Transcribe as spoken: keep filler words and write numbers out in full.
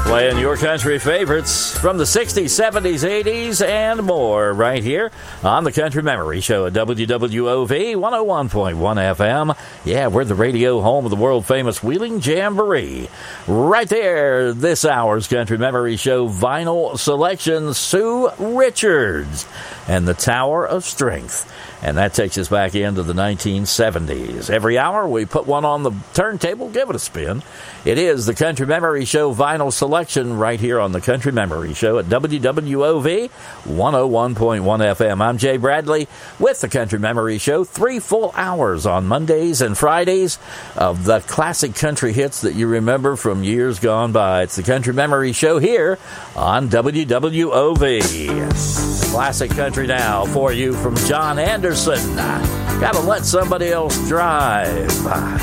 Playing your country favorites from the sixties, seventies, eighties, and more right here on the Country Memory Show at W W O V one oh one point one F M. Yeah, we're the radio home of the world-famous Wheeling Jamboree. Right there, this hour's Country Memory Show vinyl selection, Sue Richards and the Tower of Strength. And that takes us back into the nineteen seventies. Every hour, we put one on the turntable. Give it a spin. It is the Country Memory Show vinyl selection right here on the Country Memory Show at W W O V one oh one point one F M. I'm Jay Bradley with the Country Memory Show. Three full hours on Mondays and Fridays of the classic country hits that you remember from years gone by. It's the Country Memory Show here on W W O V. Classic country now for you from John Anderson. Gotta let somebody else drive.